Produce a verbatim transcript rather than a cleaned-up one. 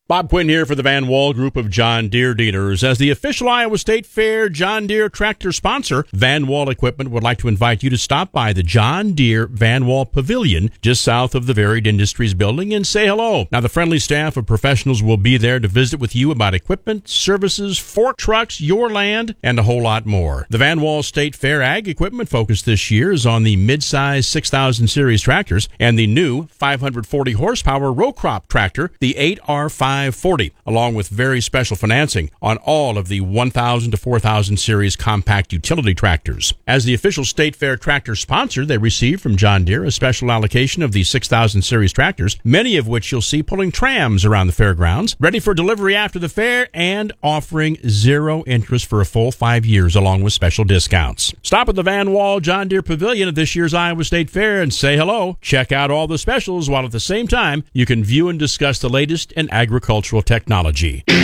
Bob Quinn here for the Van Wall Group of John Deere dealers. As the official Iowa State Fair John Deere tractor sponsor, Van Wall Equipment would like to invite you to stop by the John Deere Van Wall Pavilion just south of the Varied Industries building and say hello. Now, the friendly staff of professionals will be there to visit with you about equipment, services, fork trucks, your land, and a whole lot more. The Van Wall State Fair Ag Equipment focus this year is on the mid-size six thousand series tractors and the new five hundred forty horsepower row crop tractor, the eight R five forty, along with very special financing on all of the one thousand to four thousand series compact utility tractors. As the official State Fair tractor sponsor, they receive from John Deere a special allocation of the six thousand series tractors, many of which you'll see pulling trams around the fairgrounds, ready for delivery after the fair and offering zero interest for a full five years along with special discounts. Stop at the Van Wall John Deere Pavilion at this year's Iowa State Fair and say hello. Check out all the specials while at the same time you can view and discuss the latest in agricultural technology.